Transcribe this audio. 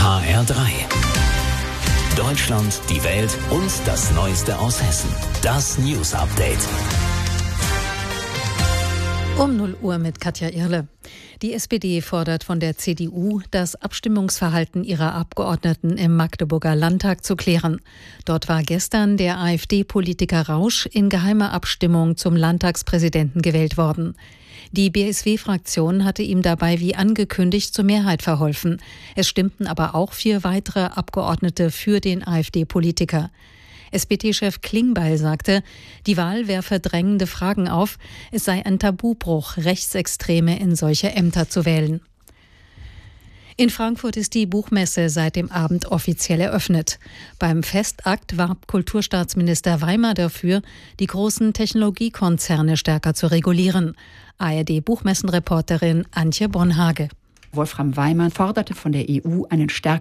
HR3. Deutschland, die Welt und das Neueste aus Hessen. Das News Update. Um 0 Uhr mit Katja Irle. Die SPD fordert von der CDU, das Abstimmungsverhalten ihrer Abgeordneten im Magdeburger Landtag zu klären. Dort war gestern der AfD-Politiker Rausch in geheimer Abstimmung zum Landtagspräsidenten gewählt worden. Die BSW-Fraktion hatte ihm dabei wie angekündigt zur Mehrheit verholfen. Es stimmten aber auch 4 weitere Abgeordnete für den AfD-Politiker. SPD-Chef Klingbeil sagte, die Wahl werfe drängende Fragen auf. Es sei ein Tabubruch, Rechtsextreme in solche Ämter zu wählen. In Frankfurt ist die Buchmesse seit dem Abend offiziell eröffnet. Beim Festakt warb Kulturstaatsminister Weimer dafür, die großen Technologiekonzerne stärker zu regulieren. ARD-Buchmessenreporterin Antje Bonhage. Wolfram Weimer forderte von der EU einen stärkeren